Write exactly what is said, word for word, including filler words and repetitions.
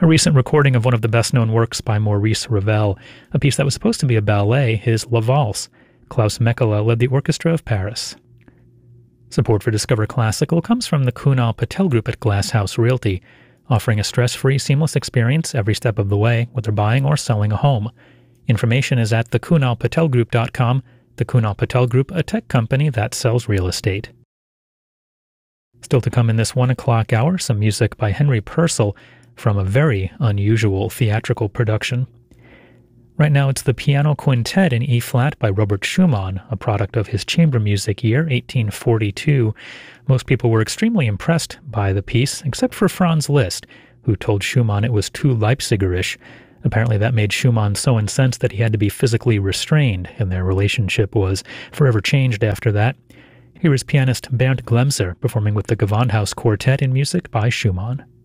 a recent recording of one of the best-known works by Maurice Ravel, a piece that was supposed to be a ballet, his La Valse. Klaus Mekela led the Orchestra of Paris. Support for Discover Classical comes from the Kunal Patel Group at Glass House Realty, offering a stress-free, seamless experience every step of the way, whether buying or selling a home. Information is at the kunal patel group dot com. The Kunal Patel Group, a tech company that sells real estate. Still to come in this one o'clock hour, some music by Henry Purcell from a very unusual theatrical production. Right now it's the Piano Quintet in E-flat by Robert Schumann, a product of his chamber music year, eighteen forty-two. Most people were extremely impressed by the piece, except for Franz Liszt, who told Schumann it was too Leipzigerish. Apparently that made Schumann so incensed that he had to be physically restrained, and their relationship was forever changed after that. Here is pianist Bernd Glemser performing with the Gewandhaus Quartet in music by Schumann.